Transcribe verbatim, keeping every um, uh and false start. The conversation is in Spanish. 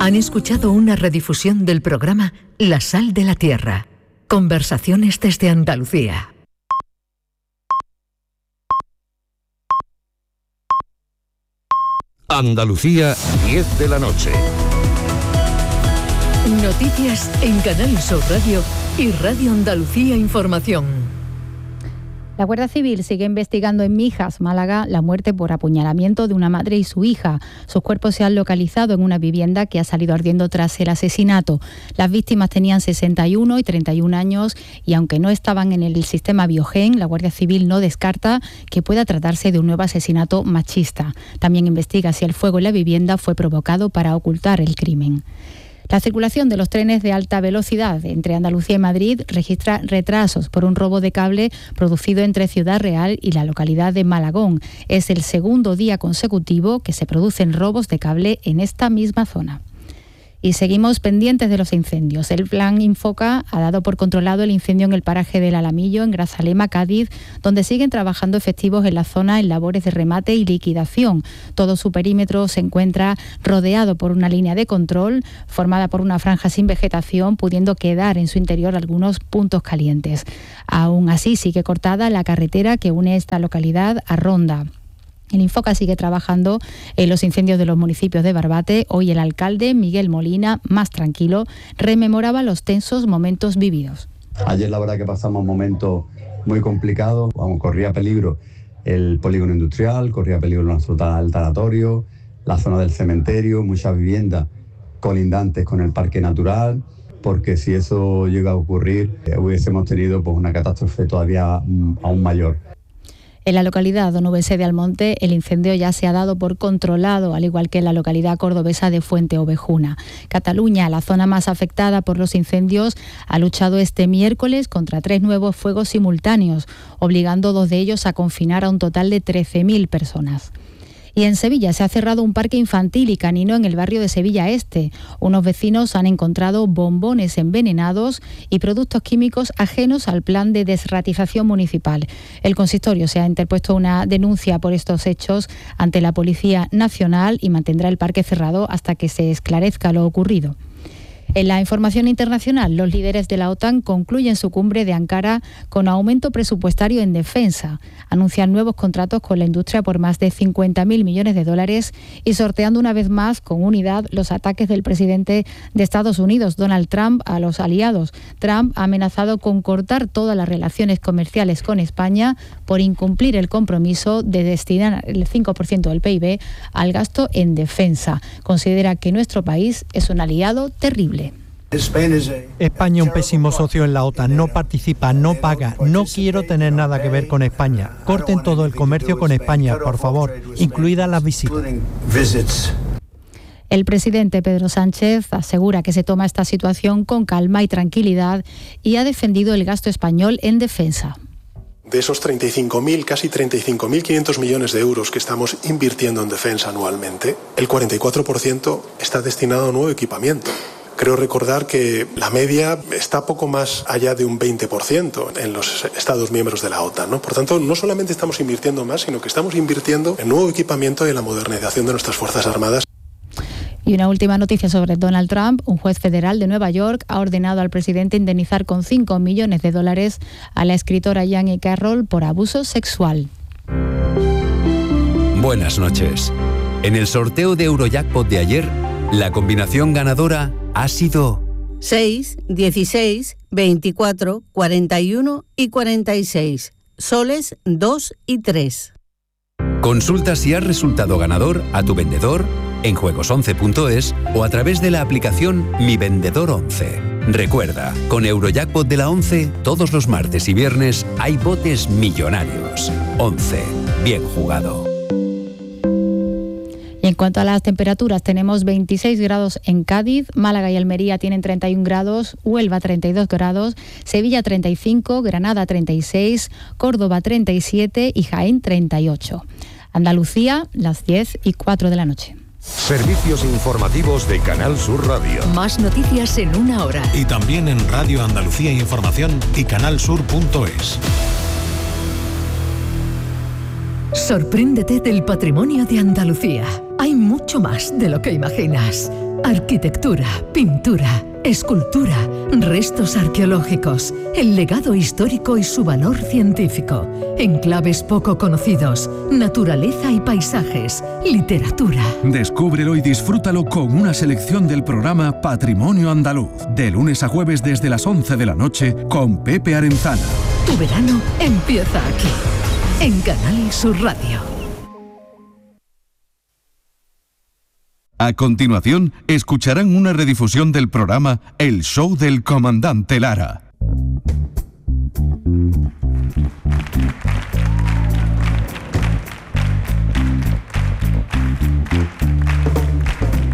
Han escuchado una redifusión del programa La Sal de la Tierra. Conversaciones desde Andalucía. Andalucía, diez de la noche. Noticias en Canal Sur Radio y Radio Andalucía Información. La Guardia Civil sigue investigando en Mijas, Málaga, la muerte por apuñalamiento de una madre y su hija. Sus cuerpos se han localizado en una vivienda que ha salido ardiendo tras el asesinato. Las víctimas tenían sesenta y uno y treinta y un años y aunque no estaban en el sistema Biogen, la Guardia Civil no descarta que pueda tratarse de un nuevo asesinato machista. También investiga si el fuego en la vivienda fue provocado para ocultar el crimen. La circulación de los trenes de alta velocidad entre Andalucía y Madrid registra retrasos por un robo de cable producido entre Ciudad Real y la localidad de Malagón. Es el segundo día consecutivo que se producen robos de cable en esta misma zona. Y seguimos pendientes de los incendios. El Plan Infoca ha dado por controlado el incendio en el paraje del Alamillo, en Grazalema, Cádiz, donde siguen trabajando efectivos en la zona en labores de remate y liquidación. Todo su perímetro se encuentra rodeado por una línea de control formada por una franja sin vegetación, pudiendo quedar en su interior algunos puntos calientes. Aún así, sigue cortada la carretera que une esta localidad a Ronda. El Infoca sigue trabajando en los incendios de los municipios de Barbate. Hoy el alcalde, Miguel Molina, más tranquilo, rememoraba los tensos momentos vividos. Ayer la verdad que pasamos momentos muy complicados, vamos, corría peligro el polígono industrial, corría peligro nuestro tanatorio, la zona del cementerio, muchas viviendas colindantes con el parque natural, porque si eso llega a ocurrir eh, hubiésemos tenido pues, una catástrofe todavía mm, aún mayor. En la localidad onubense de Almonte, el incendio ya se ha dado por controlado, al igual que en la localidad cordobesa de Fuente Ovejuna. Cataluña, la zona más afectada por los incendios, ha luchado este miércoles contra tres nuevos fuegos simultáneos, obligando dos de ellos a confinar a un total de trece mil personas. Y en Sevilla se ha cerrado un parque infantil y canino en el barrio de Sevilla Este. Unos vecinos han encontrado bombones envenenados y productos químicos ajenos al plan de desratización municipal. El consistorio se ha interpuesto una denuncia por estos hechos ante la Policía Nacional y mantendrá el parque cerrado hasta que se esclarezca lo ocurrido. En la información internacional, los líderes de la OTAN concluyen su cumbre de Ankara con aumento presupuestario en defensa. Anuncian nuevos contratos con la industria por más de cincuenta mil millones de dólares y sorteando una vez más con unidad los ataques del presidente de Estados Unidos, Donald Trump, a los aliados. Trump ha amenazado con cortar todas las relaciones comerciales con España por incumplir el compromiso de destinar el cinco por ciento del P I B al gasto en defensa. Considera que nuestro país es un aliado terrible. España es un pésimo socio en la OTAN, no participa, no paga, no quiero tener nada que ver con España. Corten todo el comercio con España, por favor, incluidas las visitas. El presidente Pedro Sánchez asegura que se toma esta situación con calma y tranquilidad y ha defendido el gasto español en defensa. De esos treinta y cinco mil, casi treinta y cinco mil quinientos millones de euros que estamos invirtiendo en defensa anualmente, el cuarenta y cuatro por ciento está destinado a nuevo equipamiento. Creo recordar que la media está poco más allá de un veinte por ciento en los Estados miembros de la OTAN, ¿no? Por tanto, no solamente estamos invirtiendo más, sino que estamos invirtiendo en nuevo equipamiento y en la modernización de nuestras Fuerzas Armadas. Y una última noticia sobre Donald Trump. Un juez federal de Nueva York ha ordenado al presidente indemnizar con cinco millones de dólares a la escritora Jane Carroll por abuso sexual. Buenas noches. En el sorteo de Eurojackpot de ayer, la combinación ganadora ha sido seis, dieciséis, veinticuatro, cuarenta y uno y cuarenta y seis. Soles dos y tres. Consulta si has resultado ganador a tu vendedor en juegos once punto es o a través de la aplicación Mi Vendedor once. Recuerda, con Eurojackpot de la once, todos los martes y viernes hay botes millonarios. once. Bien jugado. Y en cuanto a las temperaturas, tenemos veintiséis grados en Cádiz, Málaga y Almería tienen treinta y un grados, Huelva treinta y dos grados, Sevilla treinta y cinco, Granada treinta y seis, Córdoba treinta y siete y Jaén treinta y ocho. Andalucía, las diez y cuatro de la noche. Servicios informativos de Canal Sur Radio. Más noticias en una hora. Y también en Radio Andalucía Información y canalsur punto es. Sorpréndete del patrimonio de Andalucía. Hay mucho mucho más de lo que imaginas. Arquitectura, pintura, escultura, restos arqueológicos, el legado histórico y su valor científico, enclaves poco conocidos, naturaleza y paisajes, literatura. Descúbrelo y disfrútalo con una selección del programa Patrimonio Andaluz, de lunes a jueves desde las once de la noche con Pepe Arenzana. Tu verano empieza aquí, en Canal Sur Radio. A continuación, escucharán una redifusión del programa El Show del Comandante Lara.